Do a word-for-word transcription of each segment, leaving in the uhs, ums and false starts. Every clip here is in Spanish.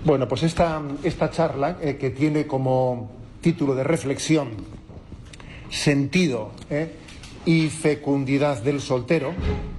Bueno, pues esta, esta charla, eh, que tiene como título de reflexión sentido eh, y fecundidad del soltero,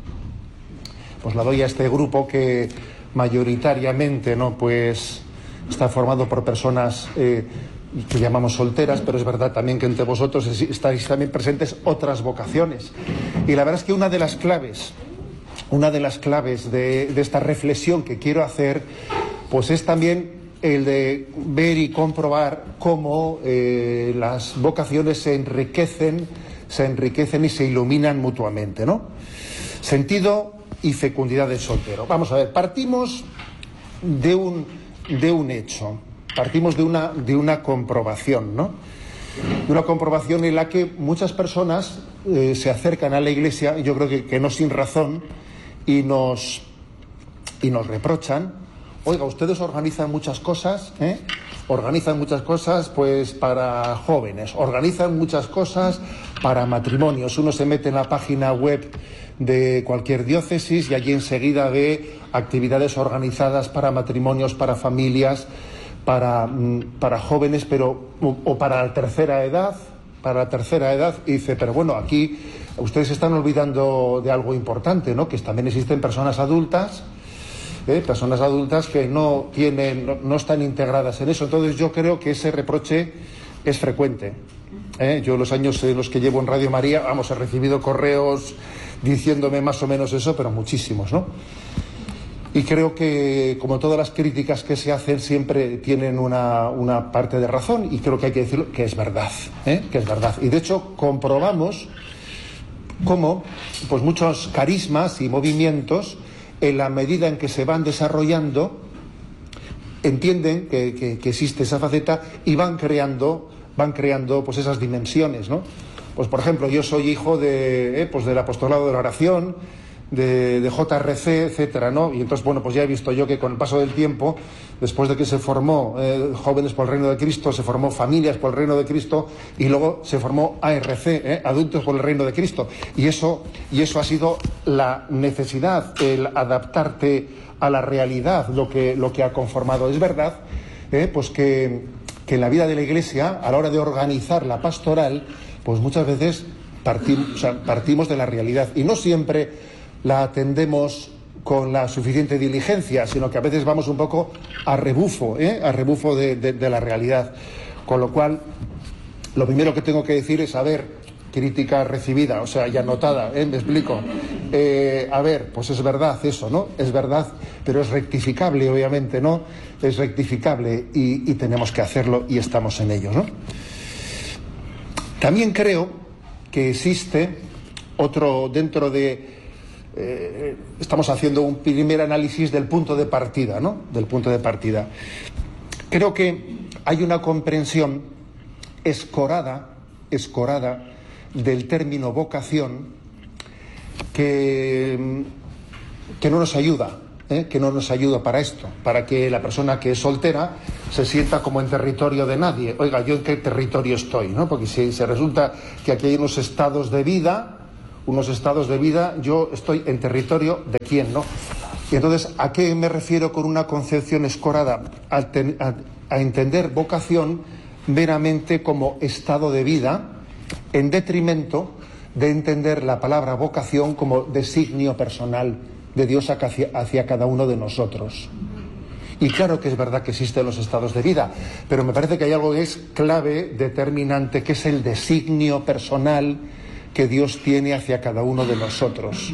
pues la doy a este grupo que mayoritariamente, ¿no?, pues está formado por personas eh, que llamamos solteras, pero es verdad también que entre vosotros estáis también presentes otras vocaciones. Y la verdad es que una de las claves, una de las claves de, de esta reflexión que quiero hacer, pues es también el de ver y comprobar cómo eh, las vocaciones se enriquecen, se enriquecen y se iluminan mutuamente, ¿no? Sentido y fecundidad del soltero. Vamos a ver, partimos de un, de un hecho, partimos de una, de una comprobación, ¿no? De una comprobación en la que muchas personas eh, se acercan a la Iglesia, yo creo que, que no sin razón, y nos, y nos reprochan. Oiga, ustedes organizan muchas cosas, ¿eh? Organizan muchas cosas, pues, para jóvenes, organizan muchas cosas para matrimonios. Uno se mete en la página web de cualquier diócesis y allí enseguida ve actividades organizadas para matrimonios, para familias, para, para jóvenes, pero o, o para la tercera edad, para la tercera edad, y dice, pero bueno, aquí ustedes están olvidando de algo importante, ¿no? Que también existen personas adultas, ¿eh? personas adultas que no tienen, no, no están integradas en eso. Entonces yo creo que ese reproche es frecuente. ¿eh? Yo los años en los que llevo en Radio María, vamos, he recibido correos diciéndome más o menos eso, pero muchísimos, ¿no? Y creo que, como todas las críticas que se hacen, siempre tienen una, una parte de razón, y creo que hay que decirlo, que es verdad, ¿eh? que es verdad. Y de hecho comprobamos cómo pues muchos carismas y movimientos, en la medida en que se van desarrollando, entienden que, que, que existe esa faceta y van creando, van creando pues esas dimensiones, ¿no? Pues por ejemplo, yo soy hijo de, eh, pues del apostolado de la oración, de, de J R C, etcétera, ¿no? Y entonces, bueno, pues ya he visto yo que con el paso del tiempo, después de que se formó eh, Jóvenes por el Reino de Cristo, se formó Familias por el Reino de Cristo, y luego se formó A R C, eh, Adultos por el Reino de Cristo. Y eso, y eso ha sido la necesidad, el adaptarte a la realidad, lo que, lo que ha conformado. Es verdad, eh, pues que, que en la vida de la Iglesia, a la hora de organizar la pastoral, pues muchas veces partimos, o sea, partimos de la realidad, y no siempre la atendemos con la suficiente diligencia, sino que a veces vamos un poco a rebufo, ¿eh? a rebufo de, de, de la realidad. Con lo cual, lo primero que tengo que decir es, a ver, crítica recibida, o sea, ya anotada, ¿eh? me explico. Eh, a ver, pues es verdad eso, ¿no? Es verdad, pero es rectificable, obviamente, ¿no? Es rectificable y, y tenemos que hacerlo, y estamos en ello, ¿no? También creo que existe otro, dentro de... Eh, estamos haciendo un primer análisis del punto de partida, ¿no? Del punto de partida. Creo que hay una comprensión escorada, escorada del término vocación que, que no nos ayuda, ¿eh? que no nos ayuda para esto, para que la persona que es soltera se sienta como en territorio de nadie. Oiga, ¿yo en qué territorio estoy? ¿no? Porque si se resulta que aquí hay unos estados de vida, unos estados de vida, yo estoy en territorio de quién, ¿no? Y entonces, ¿a qué me refiero con una concepción escorada? A, ten, a, a entender vocación meramente como estado de vida, en detrimento de entender la palabra vocación como designio personal de Dios hacia, hacia cada uno de nosotros. Y claro que es verdad que existen los estados de vida, pero me parece que hay algo que es clave, determinante, que es el designio personal que Dios tiene hacia cada uno de nosotros.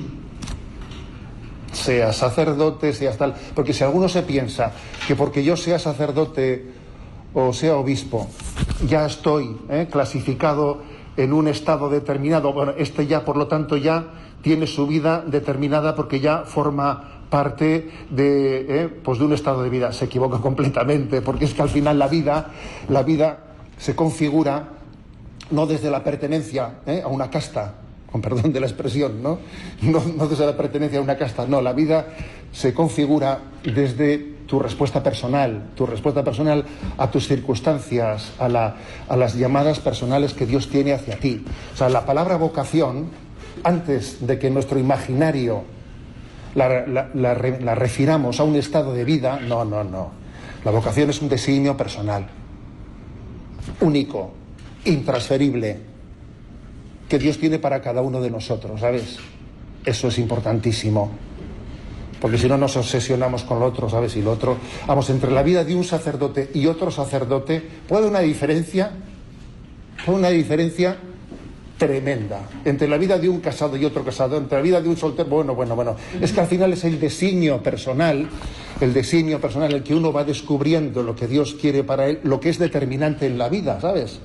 Sea sacerdote, sea tal... Porque si alguno se piensa que porque yo sea sacerdote o sea obispo, ya estoy ¿eh? clasificado en un estado determinado, bueno, este ya, por lo tanto, ya tiene su vida determinada porque ya forma parte de, eh, pues de un estado de vida. Se equivoca completamente, porque es que al final la vida, la vida se configura no desde la pertenencia ¿eh? a una casta, con perdón de la expresión, ¿no? ¿no? No desde la pertenencia a una casta, no, la vida se configura desde tu respuesta personal, tu respuesta personal a tus circunstancias, a, la, a las llamadas personales que Dios tiene hacia ti. O sea, la palabra vocación, antes de que nuestro imaginario la, la, la, la refiramos a un estado de vida, no, no, no. La vocación es un designio personal, único, intransferible, que Dios tiene para cada uno de nosotros, ¿sabes? Eso es importantísimo, porque si no nos obsesionamos con lo otro, ¿sabes? Y lo otro, vamos, entre la vida de un sacerdote y otro sacerdote puede una diferencia, puede una diferencia tremenda, entre la vida de un casado y otro casado, entre la vida de un soltero, bueno, bueno, bueno, es que al final es el designio personal, el designio personal, el que uno va descubriendo lo que Dios quiere para él, lo que es determinante en la vida, ¿sabes?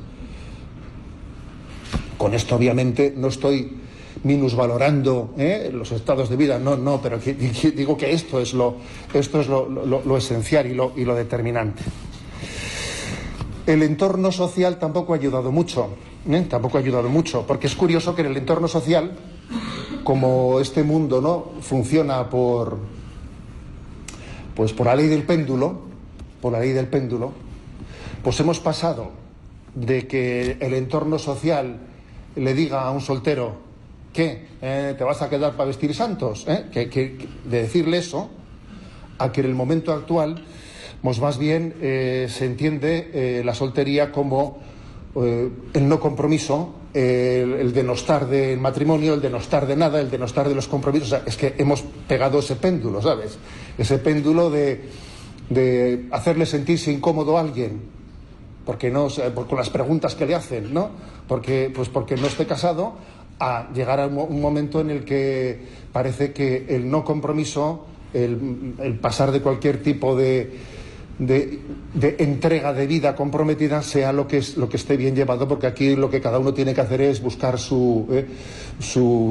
Con esto obviamente no estoy minusvalorando ¿eh? los estados de vida, no, no, pero que, que digo que esto es lo, esto es lo, lo, lo esencial y lo, y lo determinante. El entorno social tampoco ha ayudado mucho, ¿eh? tampoco ha ayudado mucho, porque es curioso que en el entorno social, como este mundo no funciona por, pues por la ley del péndulo, por la ley del péndulo, pues hemos pasado de que el entorno social le diga a un soltero ¿qué? Eh, ¿Te vas a quedar para vestir santos? ¿Eh? Que, que, de decirle eso, a que en el momento actual, pues más bien eh, se entiende eh, la soltería como eh, el no compromiso, eh, el, el denostar del matrimonio, el denostar de nada, el denostar de los compromisos. O sea, es que hemos pegado ese péndulo, ¿sabes? Ese péndulo de, de hacerle sentirse incómodo a alguien, porque no, con las preguntas que le hacen, ¿no? Porque, pues porque no esté casado, a llegar a un momento en el que parece que el no compromiso, el, el pasar de cualquier tipo de, de, de entrega de vida comprometida sea lo que es lo que esté bien llevado, porque aquí lo que cada uno tiene que hacer es buscar su eh, su,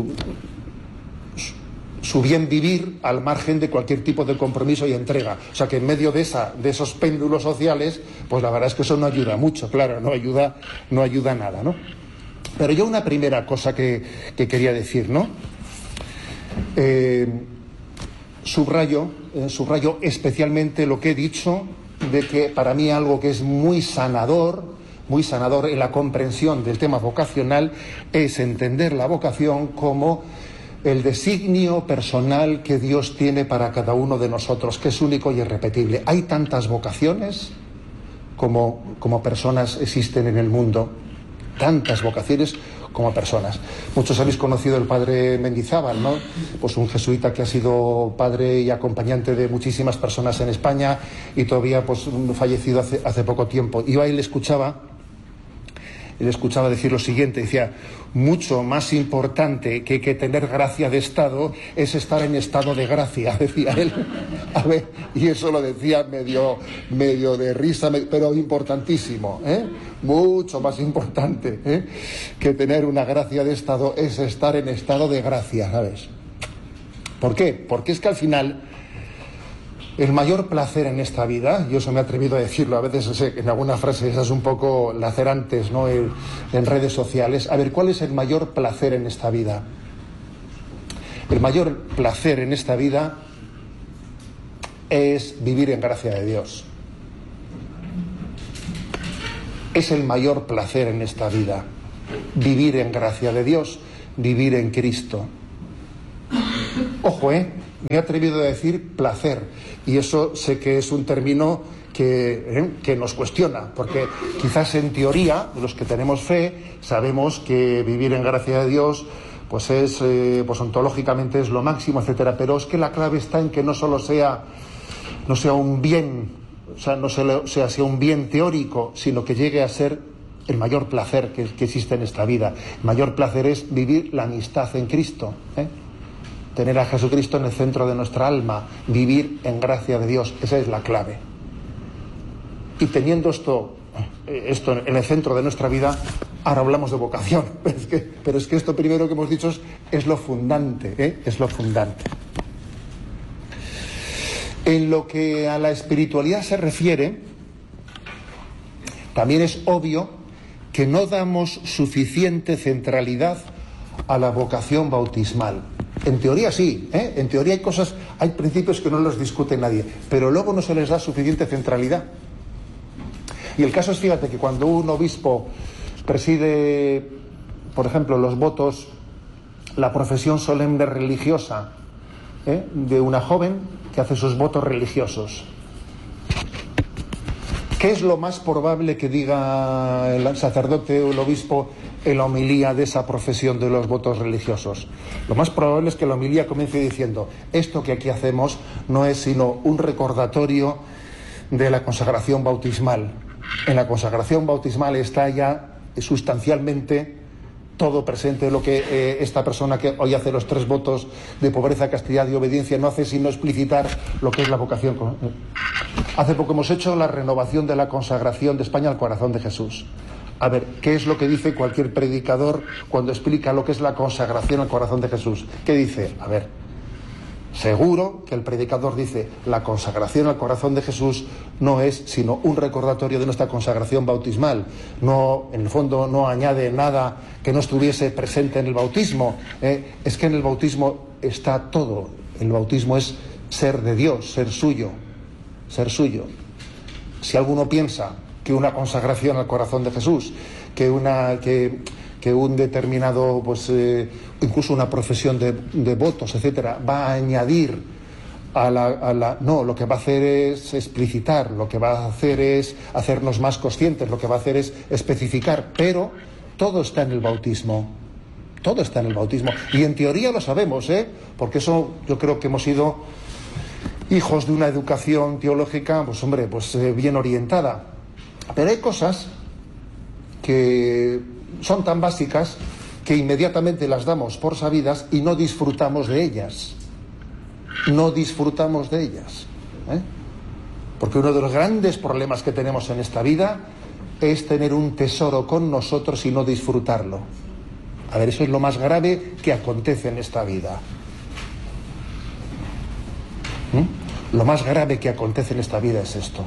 su bien vivir al margen de cualquier tipo de compromiso y entrega. O sea que en medio de esa de esos péndulos sociales, pues la verdad es que eso no ayuda mucho, claro, no ayuda, no ayuda nada, ¿no? Pero yo una primera cosa que, que quería decir, ¿no? Eh, subrayo, eh, subrayo especialmente lo que he dicho de que para mí algo que es muy sanador, muy sanador en la comprensión del tema vocacional es entender la vocación como el designio personal que Dios tiene para cada uno de nosotros, que es único y irrepetible. Hay tantas vocaciones como, como personas existen en el mundo. Tantas vocaciones como personas. Muchos habéis conocido el padre Mendizábal, ¿no? Pues un jesuita que ha sido padre y acompañante de muchísimas personas en España y todavía pues fallecido hace, hace poco tiempo. Iba y le escuchaba, y le escuchaba decir lo siguiente, decía, mucho más importante que, que tener gracia de estado es estar en estado de gracia, decía él. A ver, y eso lo decía medio, medio de risa, pero importantísimo, ¿eh? Mucho más importante ¿eh? que tener una gracia de estado es estar en estado de gracia, ¿sabes? ¿Por qué? Porque es que al final el mayor placer en esta vida, yo se me he atrevido a decirlo, a veces sé que en alguna frase esas un poco lacerantes, ¿no? en, en redes sociales. A ver, ¿cuál es el mayor placer en esta vida? El mayor placer en esta vida es vivir en gracia de Dios. Es el mayor placer en esta vida, vivir en gracia de Dios, vivir en Cristo. Ojo, ¿eh? Me he atrevido a decir placer, y eso sé que es un término que, ¿eh? que nos cuestiona, porque quizás en teoría, los que tenemos fe, sabemos que vivir en gracia de Dios pues es, eh, pues ontológicamente es lo máximo, etcétera, pero es que la clave está en que no solo sea, no sea un bien, o sea, no sea, sea un bien teórico, sino que llegue a ser el mayor placer que, que existe en esta vida. El mayor placer es vivir la amistad en Cristo, ¿eh? Tener a Jesucristo en el centro de nuestra alma, vivir en gracia de Dios, esa es la clave. Y teniendo esto, esto en el centro de nuestra vida, ahora hablamos de vocación, pero es que, pero es que esto primero que hemos dicho es, es lo fundante, ¿eh? es lo fundante. En lo que a la espiritualidad se refiere, también es obvio que no damos suficiente centralidad a la vocación bautismal. En teoría sí, ¿eh? En teoría hay cosas, hay principios que no los discute nadie, pero luego no se les da suficiente centralidad. Y el caso es, fíjate, que cuando un obispo preside, por ejemplo, los votos, la profesión solemne religiosa ¿eh? de una joven que hace sus votos religiosos, ¿Qué es lo más probable que diga el sacerdote o el obispo en la homilía de esa profesión de los votos religiosos? Lo más probable es que la homilía comience diciendo: esto que aquí hacemos no es sino un recordatorio de la consagración bautismal. En la consagración bautismal está ya sustancialmente todo presente. Lo que eh, esta persona que hoy hace los tres votos de pobreza, castidad y obediencia no hace sino explicitar lo que es la vocación. Hace poco hemos hecho la renovación de la consagración de España al corazón de Jesús. A ver, ¿qué es lo que dice cualquier predicador cuando explica lo que es la consagración al corazón de Jesús? ¿Qué dice? A ver, seguro que el predicador dice: la consagración al corazón de Jesús no es sino un recordatorio de nuestra consagración bautismal. No, en el fondo no añade nada que no estuviese presente en el bautismo. ¿eh? Es que en el bautismo está todo. El bautismo es ser de Dios, ser suyo, ser suyo. Si alguno piensa que una consagración al corazón de Jesús, que una que que un determinado, pues eh, incluso una profesión de, de votos, etcétera, va a añadir a la, a la... No, lo que va a hacer es explicitar, lo que va a hacer es hacernos más conscientes, lo que va a hacer es especificar, pero todo está en el bautismo, todo está en el bautismo. Y en teoría lo sabemos, ¿eh? Porque eso yo creo que hemos sido hijos de una educación teológica, pues hombre, pues eh, bien orientada. Pero hay cosas que son tan básicas que inmediatamente las damos por sabidas y no disfrutamos de ellas. No disfrutamos de ellas. ¿eh? Porque uno de los grandes problemas que tenemos en esta vida es tener un tesoro con nosotros y no disfrutarlo. A ver, eso es lo más grave que acontece en esta vida. ¿Mm? Lo más grave que acontece en esta vida es esto.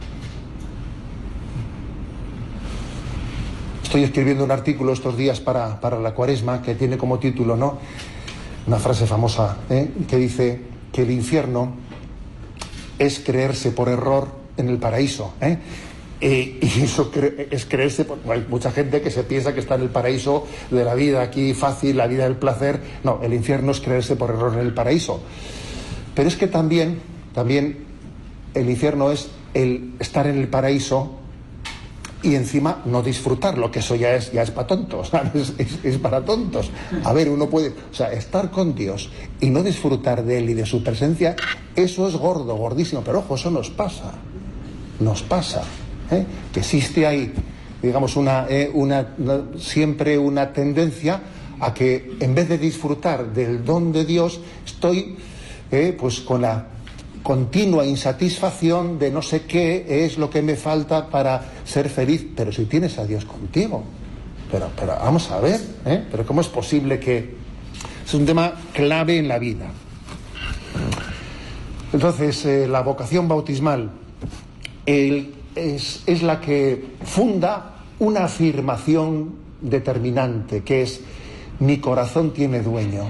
Estoy escribiendo un artículo estos días para, para la Cuaresma que tiene como título, ¿no?, una frase famosa, ¿eh?, que dice que el infierno es creerse por error en el paraíso, ¿eh? Eh, y eso cre- es creerse por... Hay mucha gente que se piensa que está en el paraíso de la vida aquí fácil, la vida del placer. No, el infierno es creerse por error en el paraíso. Pero es que también, también el infierno es el estar en el paraíso y encima no disfrutarlo, que eso ya es, ya es para tontos, ¿sabes? Es, es para tontos. A ver, uno puede, o sea, estar con Dios y no disfrutar de Él y de su presencia, eso es gordo, gordísimo. Pero ojo, eso nos pasa, nos pasa, ¿eh? Que existe ahí, digamos, una, eh, una, una siempre una tendencia a que en vez de disfrutar del don de Dios, estoy eh, pues con la continua insatisfacción de no sé qué es lo que me falta para ser feliz. Pero si tienes a Dios contigo, pero, pero vamos a ver, ¿eh? Pero ¿cómo es posible que...? Es un tema clave en la vida. Entonces, eh, la vocación bautismal el, es, es la que funda una afirmación determinante, que es: mi corazón tiene dueño.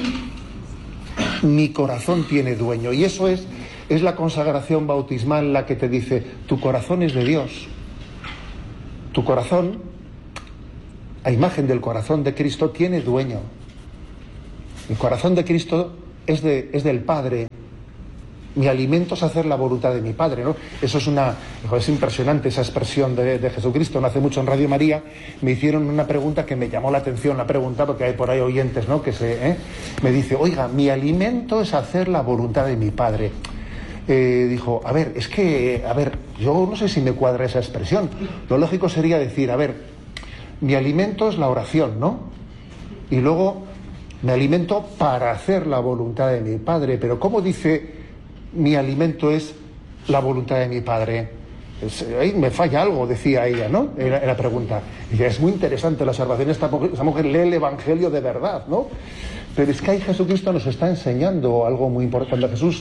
Mi corazón tiene dueño. Y eso es, es la consagración bautismal la que te dice: tu corazón es de Dios. Tu corazón, a imagen del corazón de Cristo, tiene dueño. El corazón de Cristo es, de, es del Padre. Mi alimento es hacer la voluntad de mi Padre, ¿no? Eso es una... Es impresionante esa expresión de, de Jesucristo. No hace mucho en Radio María me hicieron una pregunta que me llamó la atención, la pregunta, porque hay por ahí oyentes, ¿no?, que se... ¿eh? Me dice: oiga, mi alimento es hacer la voluntad de mi Padre. Eh, dijo, a ver, es que, a ver, yo no sé si me cuadra esa expresión. Lo lógico sería decir, a ver, mi alimento es la oración, ¿no? Y luego me alimento para hacer la voluntad de mi Padre. Pero ¿cómo dice mi alimento es la voluntad de mi Padre? Es, ahí me falla algo, decía ella, ¿no? Era la pregunta. Y es muy interesante la observación. Esta mujer, esta mujer lee el Evangelio de verdad, ¿no? Pero es que ahí Jesucristo nos está enseñando algo muy importante. Jesús